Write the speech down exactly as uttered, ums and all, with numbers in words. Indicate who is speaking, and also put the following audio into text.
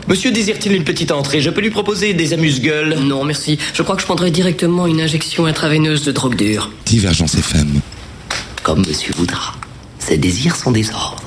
Speaker 1: Monsieur désire-t-il une petite entrée? Je peux lui proposer des amuse-gueules.
Speaker 2: Non, merci. Je crois que je prendrai directement une injection intraveineuse de drogue dure.
Speaker 3: Divergence F M.
Speaker 1: Comme monsieur voudra. Ses désirs sont des ordres.